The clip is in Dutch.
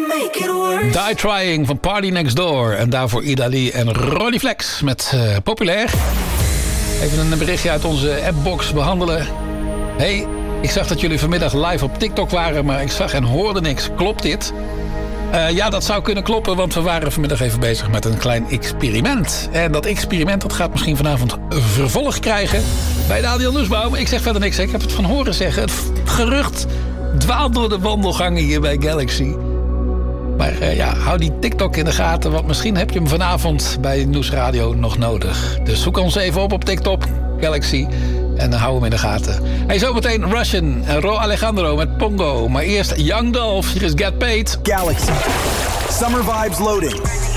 Die Trying van Party Next Door. En daarvoor Idali en Ronnie Flex met Populair. Even een berichtje uit onze appbox behandelen. Hey, ik zag dat jullie vanmiddag live op TikTok waren, maar ik zag en hoorde niks. Klopt dit? Ja, dat zou kunnen kloppen, want we waren vanmiddag even bezig met een klein experiment. En dat experiment dat gaat misschien vanavond vervolg krijgen bij Daniel Nussbaum. Ik zeg verder niks, ik heb het van horen zeggen. Het gerucht dwaalt door de wandelgangen hier bij Galaxy. Maar ja, hou die TikTok in de gaten, want misschien heb je hem vanavond bij Nieuwsradio nog nodig. Dus zoek ons even op TikTok, Galaxy, en hou hem in de gaten. Hey, zometeen Russian en Ro Alejandro met Pongo. Maar eerst Young Dolph, hier is Get Paid. Galaxy. Summer vibes loading.